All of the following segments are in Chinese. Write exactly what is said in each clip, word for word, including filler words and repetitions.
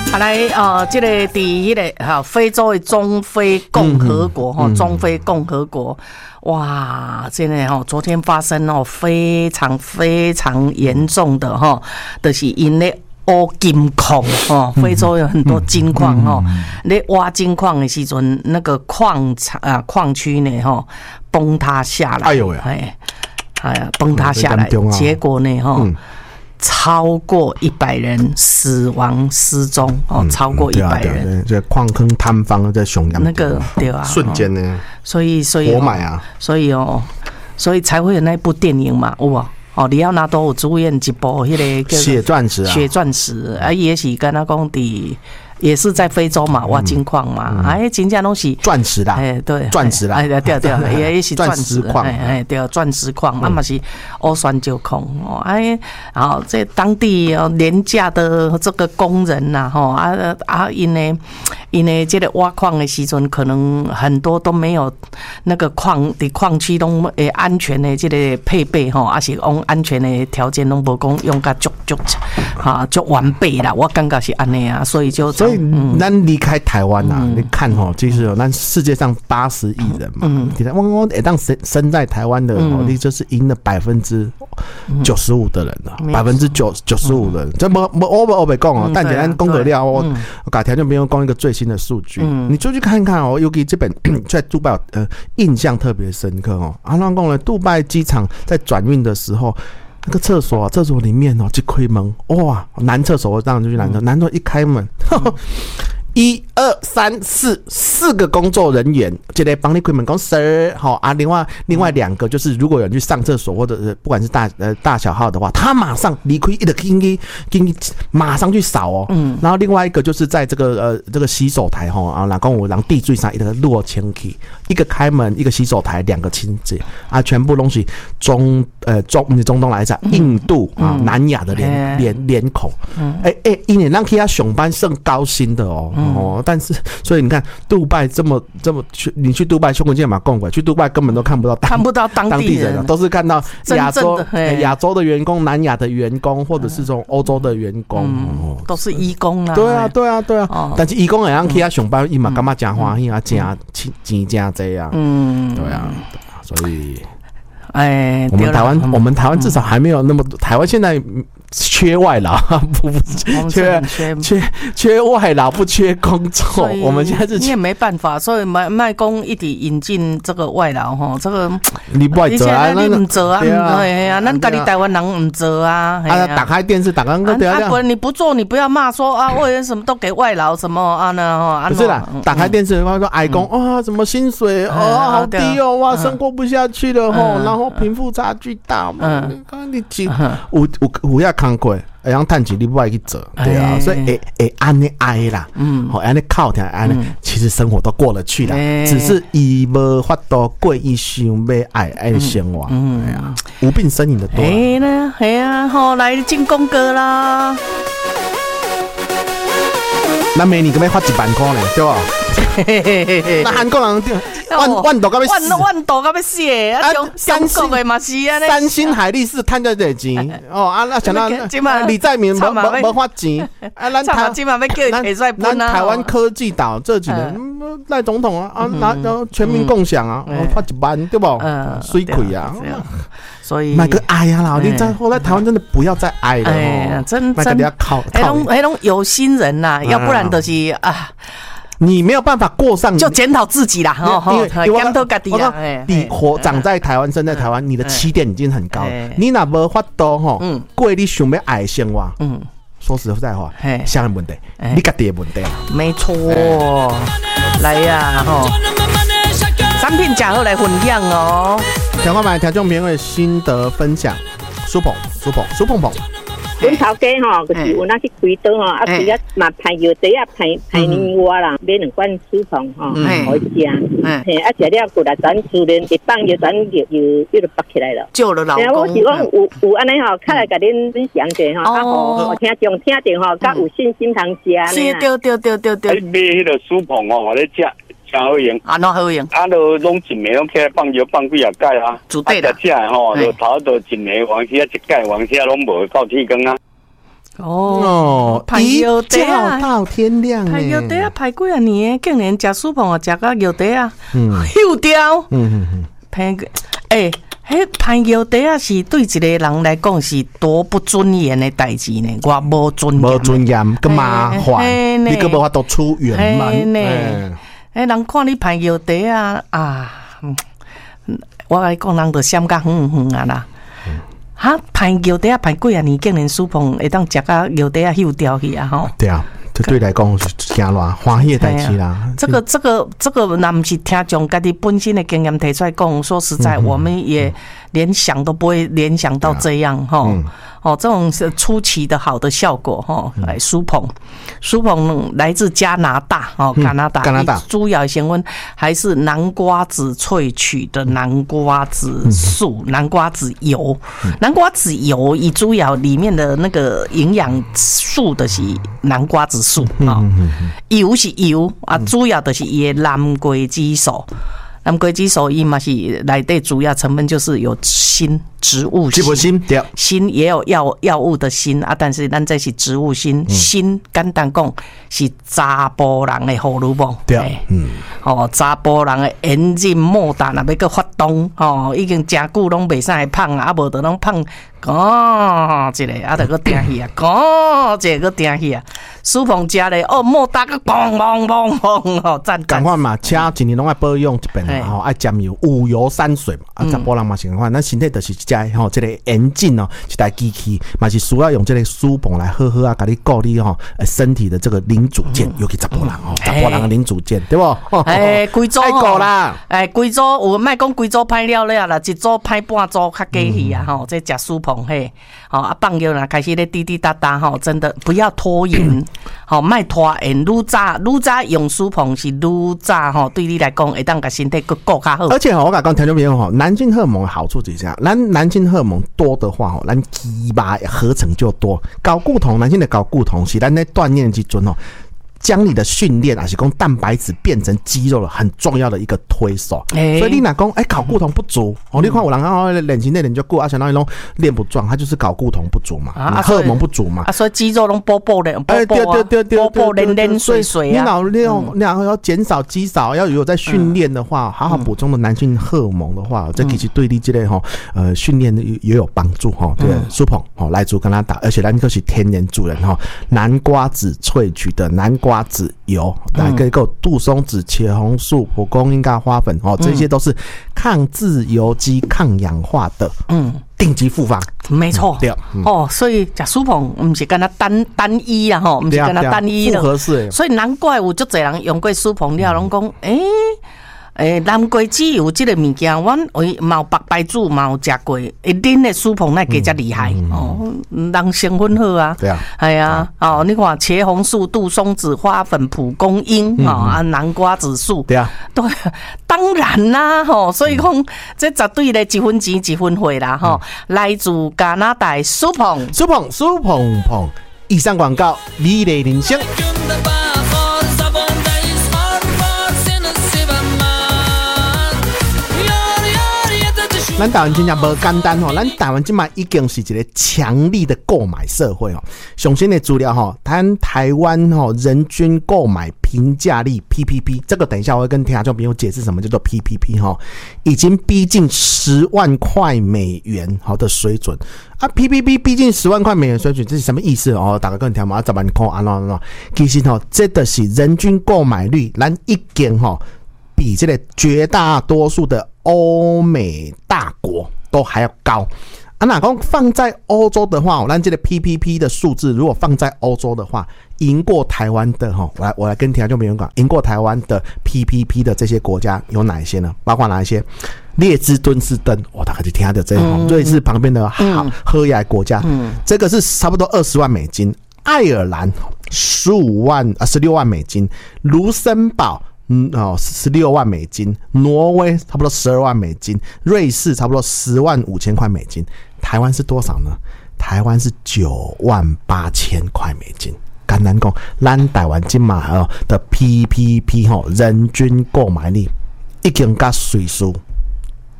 啊来呃，这个第迄个哈非洲的中非共和国哈、嗯，中非共和国，哇，真的哈，昨天发生哦非常非常严重的哈，就是因咧挖金矿哦，非洲有很多金矿哦，咧挖金矿的时阵，那个矿场啊矿区呢哈崩塌下来，哎呦喂，哎，哎呀崩塌下来，结果呢哈。嗯超过一百人死亡失踪哦，嗯、超过一百人。 这矿坑坍方在熊阳那个对啊， 瞬间呢， 所以所以活埋啊， 所以哦，所以才会有那部电影嘛，哇哦，里奥纳多有主演一部迄个血钻石啊， 血钻石啊，也是跟他讲的。也是在非洲嘛，挖金矿嘛，哎、嗯，真正拢是钻石啦， 哎，对， 钻石啦， 哎，对对，也是钻石矿， 哎哎，对，钻石矿，啊嘛是欧酸石矿哦，哎，然后这当地哦廉价的这个工人呐，吼啊啊，因为因为这个挖矿的时阵，可能很多都没有那个矿的矿区拢诶安全的这个配备吼，啊是用安全的条件拢无讲用甲足足哈足完备啦，我感觉是安尼啊，所以就。 所以，咱离开台湾呐、啊嗯，你看哦，其实哦，咱世界上八十亿人嘛，嗯，我我一旦生生在台湾的人哦，你就是赢了百分之九十五的人了，百分之九九十五的人，这没没我我没讲哦，但简单公格料我改条件没有讲一个最新的数据，你就去看看哦，尤其这本在杜拜呃印象特别深刻哦，阿浪讲了，杜拜机场在转运的时候。那个厕所啊，厕所里面哦，一开门，哇，男厕所我当然就去男厕，男厕一开门，呵呵一二三四四个工作人员，这个帮你开门讲 sir 好啊，另外另外两个就是如果有人去上厕所或者是不管是大呃大小号的话，他马上离开一个进去进去马上去扫哦，嗯，然后另外一个就是在这个呃这个洗手台哈啊，然后我让地最上一个落清气，一个开门一个洗手台两个清洁啊，全部东西中呃中中东来讲印度啊、嗯、南亚的脸脸脸孔，哎哎，一年让其他上班剩高薪的哦。哦，但是所以你看，杜拜这么这么去，你去杜拜胸口健马共轨，去杜拜根本都看不到看不到当地人， 人都是看到亚洲亚洲的员工、南亚的员工，或者是从欧洲的员工、 嗯哦，都是义工啊。 对啊，对啊，对啊。哦、但是义工也让其他上班，伊嘛感觉真欢喜啊，真钱真多啊。嗯，对啊，所以。哎，我们台湾、嗯，我们台湾至少还没有那么多。台湾现在缺外劳，不不缺缺缺外劳，不缺工作。我们现在是你也没办法，所以卖卖工一直引进这个外劳哈，这个你不会做啊， 你唔做啊，对啊，咱家己台湾人唔做啊。 啊，打开电视，打开个啊，不，你不做，你不要骂说啊，为什么都给外劳什么啊呢？ 不是啦，打开电视的话说，哎公啊，怎么薪水哦好低哦，哇，生活不下去了吼，然后。然后贫富差距大嘛，嗯，刚你讲有有有要看过，会让趁钱你不爱去做，对啊，所以会会安尼爱啦，嗯，好安尼靠天安尼，其实生活都过得去啦，只是伊无法度过伊想要爱爱的生活，嗯，哎呀，无病呻吟的多， 哎呢，哎呀，好来进攻歌啦， 那每年可要花一万块呢，对吧？那韩国人万万度到要死， 万万度到要死啊！中国的嘛是啊， 三星海力士赚到这钱哦啊！那想到李在明无无无花钱啊！咱台今晚要叫伊提出来分啊！ 台湾科技岛这几年赖总统啊啊拿全民共享啊，花一万对不？水亏啊！ 所以买个哀啊啦！你在后来台湾真的不要再哀了哦， 真真要靠那种那种有心人呐，要不然就是啊。 你没有办法过上， 就检讨自己啦，因为检讨自己啦。 你活长在台湾，生在台湾，你的起点已经很高了。你哪无法度吼过你想要爱的生活？嗯，说实在话，啥问题？你家己的问题啦。 没错，来呀吼，产品假后来分享哦。 听我们听众朋友的心得分享，苏鹏，苏鹏，苏鹏鹏。 阮头家吼，就是有那去开刀吼，啊，伊啊嘛排药剂啊，排排年蛙啦，买两罐舒鹏吼，好食。嘿，啊食了过来转自然一放药转又又又就拔起来了。 救了老公。 我是讲有有安尼吼，较来甲恁分享者吼，啊好，听众听着吼，较有信心通食安尼啦。对对对对对。 买迄个舒鹏哦，我咧食。真好用， 啊，哪好用？ 啊，都拢一暝拢起来放药放几啊盖啊， 煮对的。 食食吼，就头都一暝，往时啊一盖，往时啊拢无到天光啊。 哦， 一觉到天亮呢， 排药袋啊，排几啊年，竟然食苏碰啊，食到药袋啊，休掉，嗯嗯嗯，排个，诶，迄排药袋啊，是对一个人来讲是多不尊严的代志呢，我无尊严， 无尊严，个麻烦，你个无法度出远门呢， 诶，人看你排药袋啊啊，我来讲，人就闪甲远远啊啦。哈，排药袋啊，排几啊年，竟然苏碰会当食到药袋啊休掉去啊吼！ 对啊，这对来讲是惊乱欢喜的代志啦。 这个、这个、这个，那不是听众家己本身的经验提出来讲。说实在，我们也连想都不会联想到这样哈。哦，这种是出奇的好的效果哈。来，苏碰，苏碰来自加拿大哦，加拿大， 加拿大主要成分还是南瓜子萃取的南瓜子素、南瓜子油。南瓜子油以主要里面的那个营养素的是南瓜子素啊，油是油啊，主要的是伊的蓝桂激素。蓝桂激素伊嘛是内底主要成分就是有锌，植物锌， 锌对， 锌也有药药物的锌啊，但是咱这是植物锌，锌简单讲是查甫人的荷尔蒙， 对，嗯， 哦，查甫人的炎症末达若要个发动，哦，已经真久拢袂使胖啊，啊无就拢胖，哦，一个啊，就个定去啊，哦，一个个定去啊，苏碰食咧，哦，末达个砰砰砰砰，哦，赞赞， 赶快嘛，车一年拢爱保养一遍。吼，爱沾油，五油三水嘛，啊，查甫人嘛是款，咱身体就是一只吼，这个眼镜哦，一台机器，嘛是需要用这个苏碰来好好啊，甲你顾你吼，身体的这个零组件，尤其查甫人吼，查甫人的零组件，对不？ 哎，规组爱顾啦， 哎，规组有莫讲规组歹了了啦，一组歹半组较假去啊，吼，这食苏碰嘿，吼啊，放药啦，开始咧滴滴答答吼，真的不要拖延，吼，莫拖延，愈早愈早用苏碰是愈早吼，对你来讲会当甲身体。 而且我讲听众朋友哈，男性荷尔蒙的好处就是这样，男男性荷尔蒙多的话哈，咱肌肉合成就多。睾固酮，男性的睾固酮是咱在锻炼之中哦，将你的训练啊，是讲蛋白质变成肌肉了，很重要的一个推手。欸、所以你哪讲哎，睾固酮不足哦，你看有人啊练习练练就过，啊，想到你拢练不壮，他就是睾固酮不足嘛，啊、荷尔蒙不足嘛， 啊，所以肌肉拢波波的， 哎，对对对对， 波波连连水水啊。 你老练，你要要减少肌少，要有在训练的话，好好补充的男性荷尔蒙的话，这其实对你这类哈呃训练也有帮助哈。对，苏碰哦来自加拿大，而且咱都是天然主人哈，南瓜子萃取的南瓜。瓜子油，来个够杜松子、茄红素、蒲公英跟花粉哦，这些都是抗自由基、抗氧化的，嗯，顶级复方， 没错，对、嗯、哦，所以食苏碰不是跟他单单一啊，吼，不是跟他单一的， 复合式， 所以难怪有足侪人用过苏碰了，拢讲，诶。诶，蓝桂枝有这个物件，阮为毛白白煮毛食过，诶，恁的苏碰那加遮厉害、嗯、哦，人成分好啊， 对啊， 系啊，哦，你看茄红素、杜松子、花粉、蒲公英啊、嗯哦，南瓜子素， 对啊， 对，当然啦，吼，所以讲、嗯、这绝对咧一分钱一分货啦，吼、嗯，来自加拿大苏碰， 苏碰苏碰碰，以上广告，美丽人生。咱台湾真正无简单吼，咱台湾即卖已经是一个强力的购买社会吼。上新的资料吼，咱台湾吼人均购买评价力 P P P， 这个等一下我会跟听众朋友解释什么叫做 P P P 吼，已经逼近十万块美元好的水准啊 ！P P P 逼近十万块美元水准，这是什么意思哦？大家跟听嘛，十万块安怎安怎？其实吼，这的是人均购买率，咱已经吼比这个绝大多数的欧美大国都还要高啊！哪讲放在欧洲的话，咱这个 P P P 的数字，如果放在欧洲的话，赢过台湾的哈，我来我来跟听众朋友讲，赢过台湾的 P P P 的这些国家有哪一些呢？包括哪一些？列支敦士登，我、哦、大概就听到这种，瑞士旁边的好喝雅国家，嗯，这个是差不多二十万美金。爱尔兰十五万啊，十六万美金。卢森堡。嗯哦，十六万美金，挪威差不多十二万美金，瑞士差不多十万五千块美金，台湾是多少呢？台湾是九万八千块美金。简单讲，咱台湾今嘛哦的 P P P 吼，人均购买力已经跟瑞士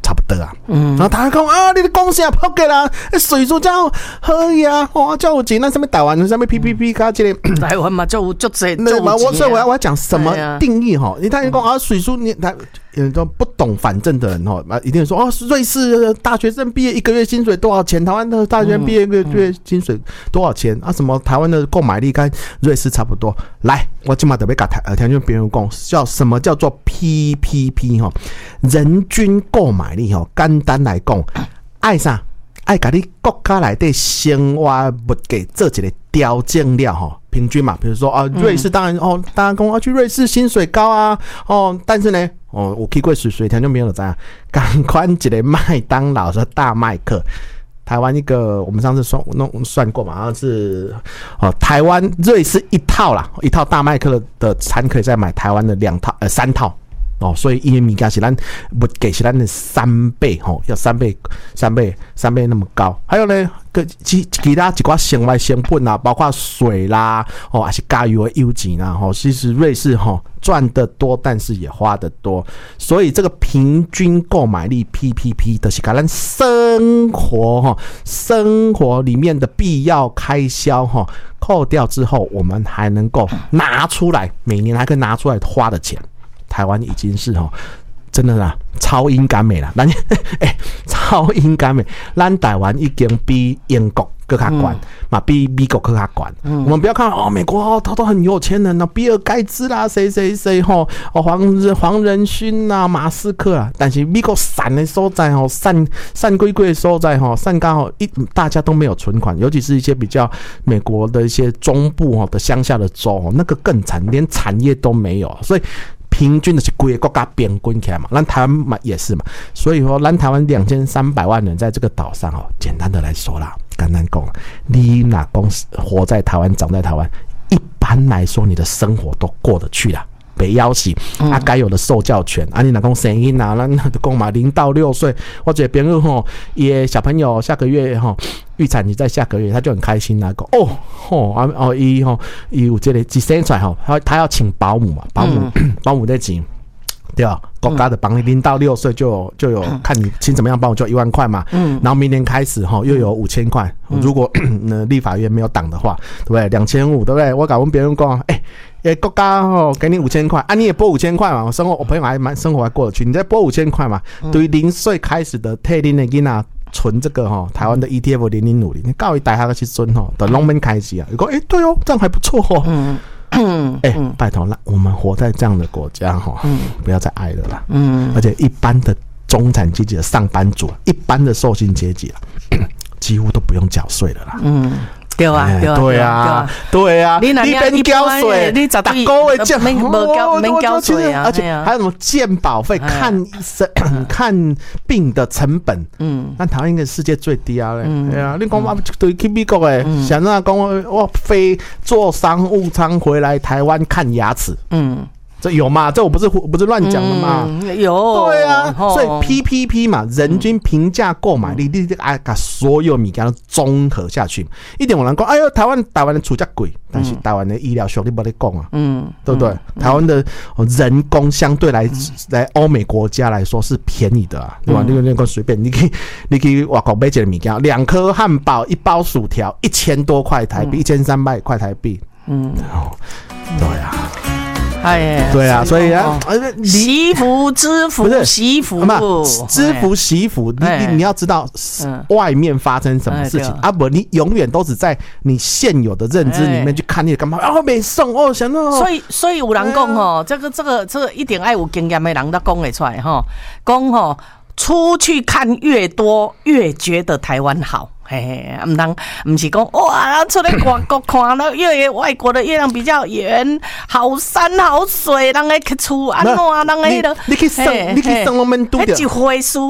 差不多啊。嗯，然后台湾讲啊，你的贡献扑给啦，水素这样可以啊，哇，叫我钱那上面台湾上面 P P P 卡这里， 台湾嘛就就这， 那我所以我要我要讲什么定义哈？你台湾讲啊，水素你台。有人说不懂反正的人哈，一定说哦，瑞士大学生毕业一个月薪水多少钱？台湾的大学生毕业一个月薪水多少钱？啊，什么台湾的购买力跟瑞士差不多？来，我今嘛特别跟台呃听众朋友讲，叫什么叫做 P P P 哈？人均购买力哈，简单来讲，爱啥？爱把你国家内的生活物价做一个调整了哈，平均嘛，比如说啊，瑞士当然哦，大家讲要去瑞士薪水高啊，哦，但是呢，哦，我去过水水田就没有这样，赶快一个麦当劳和大麦克，台湾一个我们上次算弄算过嘛，好像是哦，台湾瑞士一套啦，一套大麦克的餐可以再买台湾的两套呃三套。哦，所以伊的物件是咱物价是咱的三倍吼，要三倍、三倍、三倍那么高。还有呢，其其他几寡生活成本啊，包括水啦，哦，还是加油的油钱啦，吼，其实瑞士吼赚得多，但是也花得多。所以这个平均购买力 P P P 的是把咱生活哈，生活里面的必要开销哈扣掉之后，我们还能够拿出来，每年还可以拿出来花的钱。台湾已经是吼，真的啦，超英赶美啦，咱哎，超英赶美，咱台湾已经比英国更加管嘛，比美国更加管。嗯、我们不要看哦，美国哦，他都很有钱人啊，比尔盖茨啦，谁谁谁吼，哦黄黄仁勋啦，马斯克啊，但是美国散的所在吼，散散归归的所在吼，散刚好一大家都没有存款，尤其是一些比较美国的一些中部的乡下的州，那个更惨，连产业都没有，所以。平均的是规个国家平均起来嘛，咱台湾嘛也是嘛，所以说咱台湾两千三百万人在这个岛上哦，简单的来说啦，简单讲，你哪公活在台湾，长在台湾，一般来说你的生活都过得去啦。被要挟啊，该有的受教权啊，你哪讲生囡啊，咱就讲嘛，零到六岁，或者别人吼，也小朋友下个月吼预产期在下个月，他就很开心啦，讲哦吼啊哦伊吼伊有这个一生出来吼，他他要请保姆嘛，保姆、嗯、保姆的钱。对吧？国家的帮你零到六岁就有就有看你请怎么样帮我就一万块嘛，嗯，然后明年开始哈又有五千块，如果呢立法院没有挡的话，对不对？两千五，对不对？我敢问别人讲，哎、欸，国家哦给你五千块啊，你也拨五千块嘛，我生活我朋友还蛮生活还过得去，你再拨五千块嘛，对于零岁开始的特定的囡仔存这个哈台湾的 E T F 零零五零，你告一大下个去存哈，等农民开始啊，你说哎对哦，这样还不错哦。嗯嗯，哎、欸，拜托，那我们活在这样的国家哈，嗯，不要再爱了啦，嗯，而且一般的中产阶级的上班族，一般的受薪阶级啊，几乎都不用缴税了啦，嗯。 对啊，对啊， 对啊，对啊，你边交税，你打勾的健，没没交税啊，而且还有什么健保费、看医生、看病的成本，嗯，那台湾应该是世界最低啊嘞，对啊，你讲我对去美国诶，想那讲我飞坐商务舱回来台湾看牙齿，嗯。这有嘛？这我不是不是乱讲的嘛、 嗯？有， 对啊，所以 P P P 嘛，人均平价购买力，你啊把所有米给它综合下去，一点我能讲，哎呦，台湾台湾的厝价贵，但是台湾的医疗效率没得讲啊，嗯，对不对？嗯、台湾的人工相对来、嗯、来欧美国家来说是便宜的啊，对吧？你那个随便，你可以你可以外国买一个米件，两颗汉堡，一包薯条，一千多块台币，一千三百块台币，嗯，对啊。 哎， 对啊，所以啊， 惜福知福，惜福嘛，知福惜福，你你你要知道外面发生什么事情啊，不，你永远都只在你现有的认知里面去看你干嘛啊，没送哦，想到， 所以所以有人讲吼，这个这个这个一定爱有经验的人都讲得出来哈，讲吼出去看越多，越觉得台湾好。嘿嘿，唔通唔是讲哇，出来外国看了越外国的月亮比较圆，好山好水，人个去厝安怎，人个迄个， 你去生，你去生我们都的， 一回事。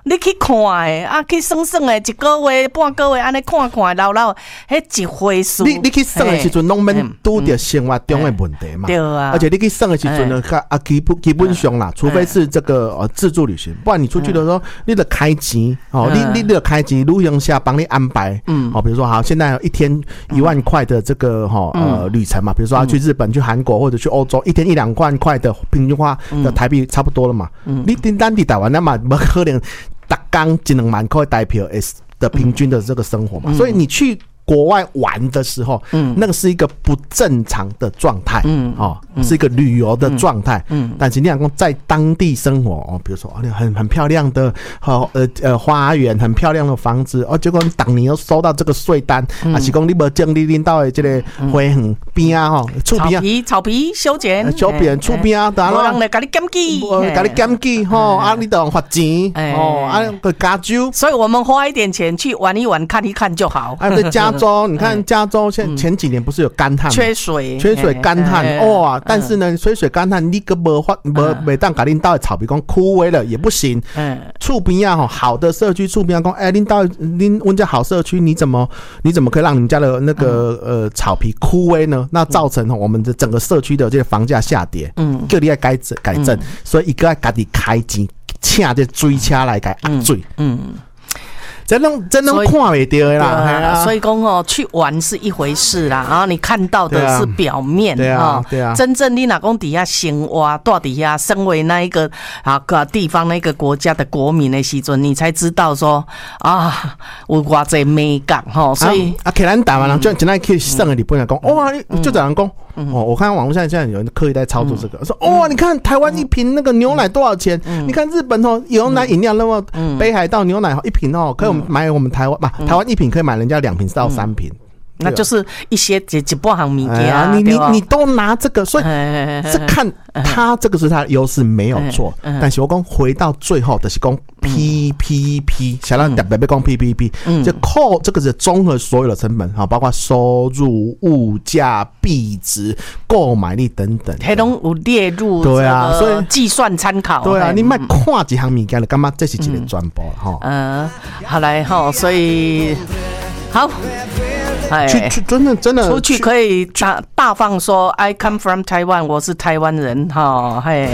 你去看诶，啊，去算算诶，一个月、半个月安尼看看，老老，迄一回数。 你你去算诶时阵，拢免拄着生活中诶问题嘛。 对啊。 而且你去算诶时阵呢，啊基本基本上啦，除非是这个呃自助旅行，不然你出去的时候，你得开钱哦，你你得开钱，旅行社帮你安排。嗯。哦，比如说好，现在有一天一万块的这个哈呃旅程嘛，比如说要去日本、去韩国或者去欧洲，一天一两万块的平均花的台币差不多了嘛。嗯。你单单伫台湾那嘛，不可能。打工一两万块台币的平均的这个生活嘛，嗯、所以你去国外玩的时候，嗯，那个是一个不正常的状态，嗯，哦，嗯、是一个旅游的状态，嗯，但是你讲在当地生活哦，比如说哦，很很漂亮的哦呃呃花园，很漂亮的房子，哦，结果你当年又收到这个税单，嗯、啊，是讲你无整理领导的这个花园边啊吼，厝边啊，草皮草皮修剪， 修剪厝边啊，当然，无人来甲你检举， 甲你检举吼，啊，你都罚钱哦，啊个加州， 所以我们花一点钱去玩一玩，看一看就好， 啊，在加州，你看加州前前几年不是有干旱， 缺水， 缺水干旱哇！但是呢，缺水干旱，你个无法无每当甲恁到的草皮讲枯萎了也不行。嗯，厝边啊，好的社区厝边讲，哎，恁到恁阮家好社区，你怎么你怎么可以让你们家的那个呃草皮枯萎呢？那造成我们的整个社区的这个房价下跌。嗯，叫你要改正改正，所以一个要家己开钱，请这水车来改压水。嗯。真能真能看袂到的啦， 啊、所以讲哦，去玩是一回事啦，然后你看到的是表面， 对啊，对啊， 真正你哪讲底下生活，到底下身为那一个啊个地方那个国家的国民的时阵，你才知道说啊，有偌济美感吼，所以啊，可能台湾人就现在去算的日本人讲，哇，就这样讲。哦，我看网络上现在有人刻意在操作这个，说哦，你看台湾一瓶那个牛奶多少钱？你看日本哦，牛奶饮料那么北海道牛奶一瓶哦，可以买我们台湾嘛？台湾一瓶可以买人家两瓶到三瓶。 那就是一些几几波行物件啊， 你你你都拿这个，所以是看他这个是他的优势没有错，但是我讲回到最后的是讲 P P P， 想让特别别讲 P P P， 就扣这个是综合所有的成本哈，包括收入、物价、币值、购买力等等， 它都有列入对啊，所以计算参考。 对啊，你卖看几行物件了，干嘛这是一个专播哈？ 嗯，好来哈，所以好。 去去真的真的出去可以大大放说 I come from Taiwan， 我是台湾人哈，嘿。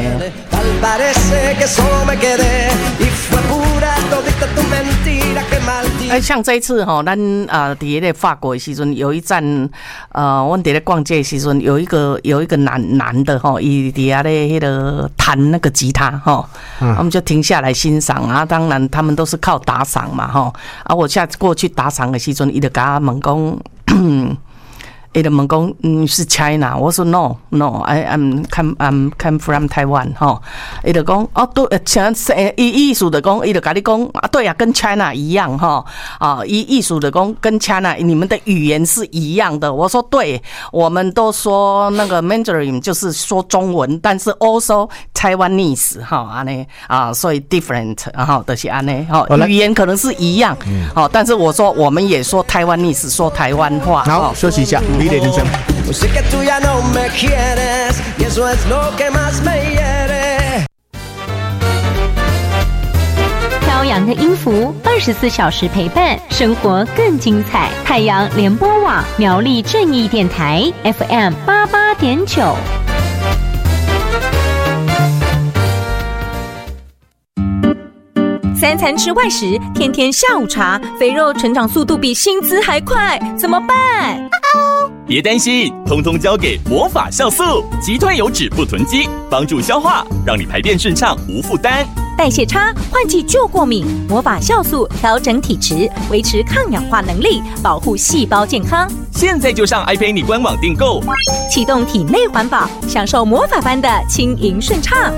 哎，像这一次哈，咱啊，伫咧法国的时阵，有一站，呃，我伫咧逛街的时阵，有一个有一个男男的哈，伊底下咧迄个弹那个吉他哈，我们就停下来欣赏啊。当然，他们都是靠打赏嘛哈。啊，我下次过去打赏的时阵，伊就甲我问讲。伊就问讲，嗯，是 China， 我说 no no，I I'm come I'm come from Taiwan 哈，伊就讲哦对，像伊意思的讲，伊就跟你讲啊，对啊，跟 China 一样哈，啊，伊意思的讲跟 China 你们的语言是一样的，我说对，我们都说那个 Mandarin 就是说中文，但是 also Taiwanese 哈，安尼啊，所以 different 哈，就是安尼哈，语言可能是一样，好、嗯，但是我说我们也说 Taiwanese， 说台湾话。 好，休息一下。李磊先生。 飘扬的音符，二十四小时陪伴，生活更精彩。太阳联播网苗栗正义电台 F M 八八点九。三餐吃外食，天天下午茶，肥肉成长速度比薪资还快，怎么办？ 别担心，通通交给魔法酵素，击退油脂不囤积，帮助消化，让你排便顺畅无负担。 代谢差、换季就过敏，魔法酵素调整体质，维持抗氧化能力，保护细胞健康。 现在就上 iPay 官网订购， 启动体内环保，享受魔法般的轻盈顺畅。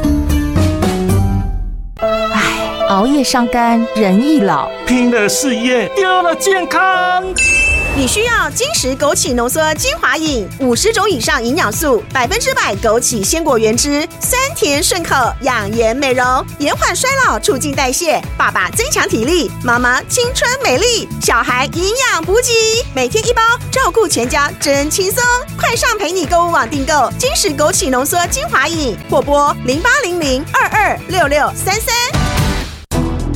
熬夜伤肝，人易老； 拼了事业，丢了健康。 你需要金石枸杞浓缩精华饮，五十种以上营养素，百分之百枸杞鲜果原汁，酸甜顺口，养颜美容，延缓衰老，促进代谢。爸爸增强体力，妈妈青春美丽，小孩营养补给，每天一包，照顾全家真轻松。快上陪你购物网订购金石枸杞浓缩精华饮，或拨零八零零二二六六三三。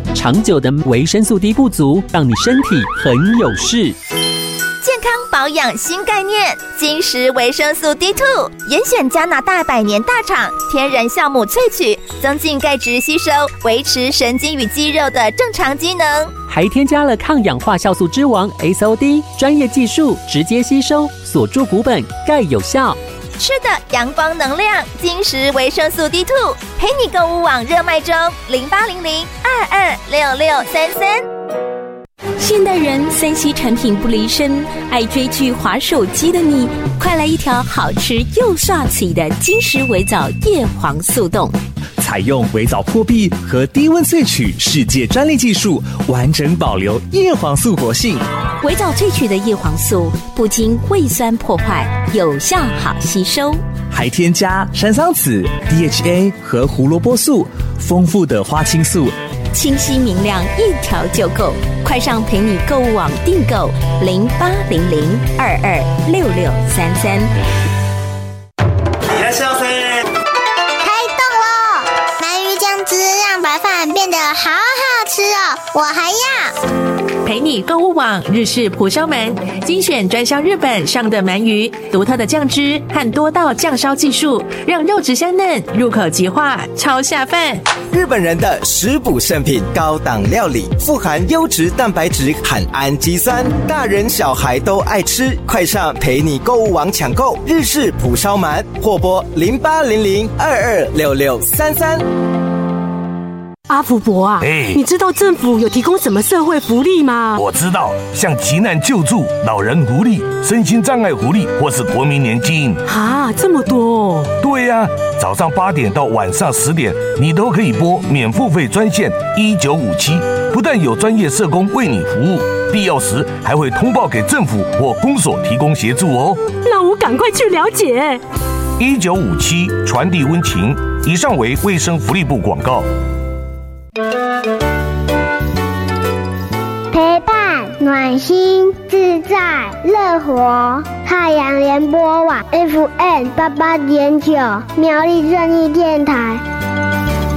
长久的维生素 D 不足，让你身体很有事。 健康保养新概念，金石维生素 D 二 严选加拿大百年大厂天然酵母萃取，增进钙质吸收，维持神经与肌肉的正常机能， 还添加了抗氧化酵素之王 S O D， 专业技术直接吸收，锁住骨本，钙有效。 吃的阳光能量，金石维生素 D 二， 陪你购物网热卖中，零八零零二二六六三三。 现代人三 C 产品不离身，爱追剧滑手机的你，快来一条好吃又帅气的金石维藻叶黄素冻。 采用维藻破壁和低温萃取世界专利技术，完整保留叶黄素活性。 维藻萃取的叶黄素不经胃酸破坏，有效好吸收， 还添加山桑子、D H A 和胡萝卜素，丰富的花青素， 清晰明亮，一条就够。快上陪你购物网订购零八零零二二六六三三。 いらっしゃいませ。 开动喽！鳗鱼酱汁让白饭变得好好吃哦，我还要。 陪你购物网日式蒲烧鳗，精选专销日本上的鳗鱼，独特的酱汁和多道酱烧技术，让肉质香嫩，入口即化，超下饭。 日本人的食补圣品，高档料理，富含优质蛋白质和氨基酸，大人小孩都爱吃。快上陪你购物网抢购日式蒲烧鳗，或拨零八零零二二六六三三。 阿福伯啊，欸、你知道政府有提供什么社会福利吗？ 我知道，像急难救助、老人福利、身心障碍福利，或是国民年金。 啊，这么多哦！ 对呀、啊，早上八点到晚上十点，你都可以拨免付费专线一九五七，不但有专业社工为你服务，必要时还会通报给政府或公所提供协助哦。 那我赶快去了解。 一九五七传递温情，以上为卫生福利部广告。 陪伴、暖心、自在、乐活。太阳联播网 F M 八八点九，苗栗正义电台。